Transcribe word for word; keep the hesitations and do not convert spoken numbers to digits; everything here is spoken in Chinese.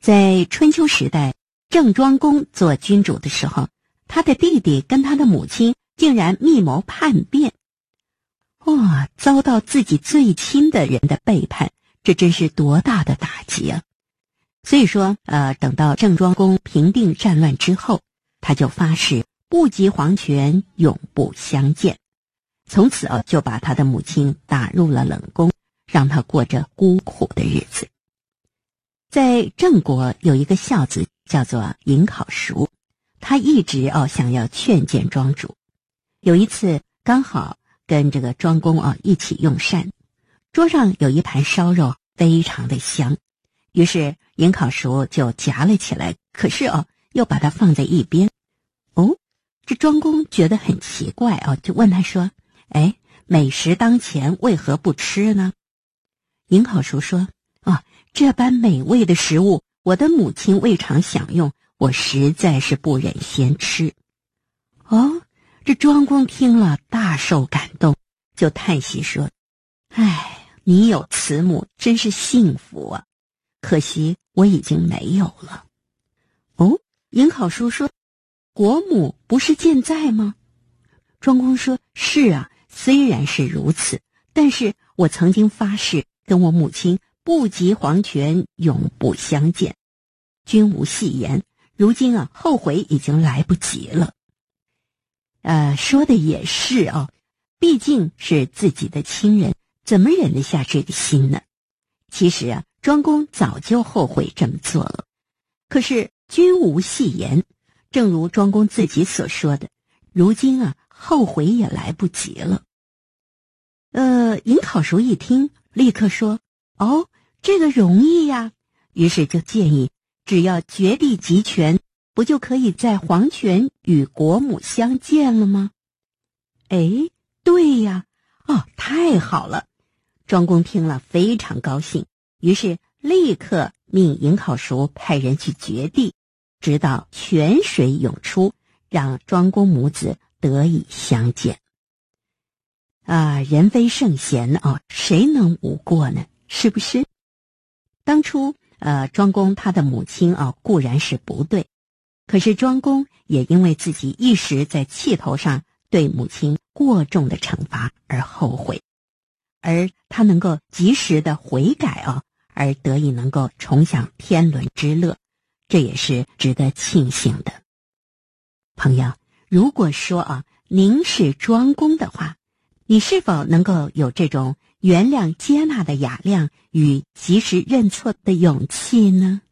在春秋时代，郑庄公做君主的时候，他的弟弟跟他的母亲竟然密谋叛变，哇，遭到自己最亲的人的背叛，这真是多大的打击啊！所以说，呃，等到郑庄公平定战乱之后，他就发誓不及黄泉，永不相见。从此啊，就把他的母亲打入了冷宫，让他过着孤苦的日子。在郑国有一个孝子叫做颍考叔，他一直哦想要劝谏庄主。有一次刚好跟这个庄公啊一起用膳，桌上有一盘烧肉非常的香，于是颍考叔就夹了起来，可是哦又把它放在一边。哦，这庄公觉得很奇怪哦，就问他说：哎，美食当前为何不吃呢？颍考叔说：啊，这般美味的食物，我的母亲未尝享用，我实在是不忍先吃。哦，这庄公听了大受感动，就叹息说：唉，你有慈母真是幸福啊，可惜我已经没有了。哦，颍考叔说：国母不是健在吗？庄公说：是啊，虽然是如此，但是我曾经发誓跟我母亲不及黄泉，永不相见。君无戏言，如今啊，后悔已经来不及了。呃，说的也是哦，毕竟是自己的亲人，怎么忍得下这个心呢？其实啊，庄公早就后悔这么做了。可是君无戏言，正如庄公自己所说的，如今啊，后悔也来不及了。呃，颍考叔一听，立刻说：哦，这个容易呀。于是就建议，只要绝地集权，不就可以在黄泉与国母相见了吗？哎，对呀，哦，太好了！庄公听了非常高兴，于是立刻命颍考叔派人去绝地，直到泉水涌出，让庄公母子得以相见。啊，人非圣贤啊，谁能无过呢？是不是？当初呃，庄公他的母亲啊固然是不对，可是庄公也因为自己一时在气头上对母亲过重的惩罚而后悔，而他能够及时的悔改啊，而得以能够重享天伦之乐，这也是值得庆幸的。朋友，如果说啊，您是庄公的话，你是否能够有这种原谅接纳的雅量与及时认错的勇气呢？